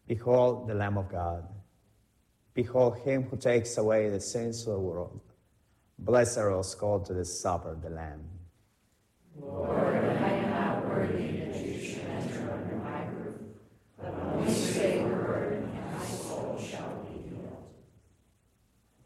Behold the Lamb of God. Behold him who takes away the sins of the world. Blessed are those called to the supper of the Lamb. Lord,